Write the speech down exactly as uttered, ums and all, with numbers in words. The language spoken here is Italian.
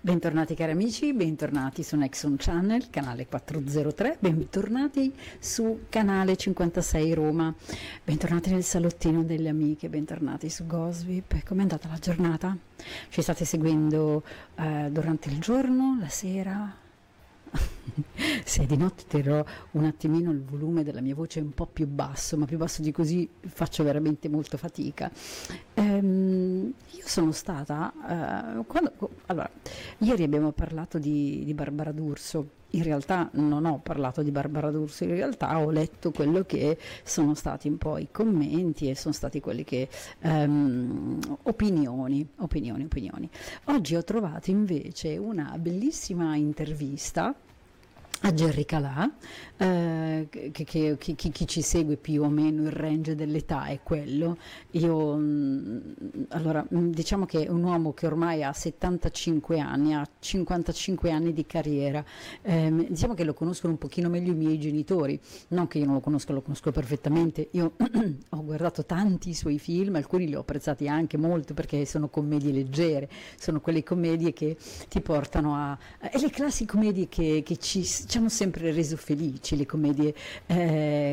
Bentornati cari amici, bentornati su Nexon Channel, canale quattrocentotre, bentornati su canale cinquantasei Roma, bentornati nel salottino delle amiche, bentornati su Gosvip. Com'è andata la giornata? Ci state seguendo eh, durante il giorno, la sera? Se è di notte terrò un attimino il volume della mia voce un po' più basso, ma più basso di così faccio veramente molto fatica. Ehm, io sono stata, eh, quando, allora, ieri abbiamo parlato di, di Barbara D'Urso. In realtà non ho parlato di Barbara D'Urso, in realtà ho letto quello che sono stati un po' i commenti e sono stati quelli che ehm, opinioni, opinioni, opinioni. Oggi ho trovato invece una bellissima intervista a Gerry Calà, eh, che, che, che chi, chi ci segue più o meno il range dell'età è quello. Io mh, allora mh, diciamo che è un uomo che ormai ha settantacinque anni, ha cinquantacinque anni di carriera, eh, diciamo che lo conoscono un pochino meglio i miei genitori, non che io non lo conosco, lo conosco perfettamente. Io ho guardato tanti suoi film, alcuni li ho apprezzati anche molto perché sono commedie leggere, sono quelle commedie che ti portano a, e le classiche commedie che, che ci ci hanno sempre reso felici, le commedie eh,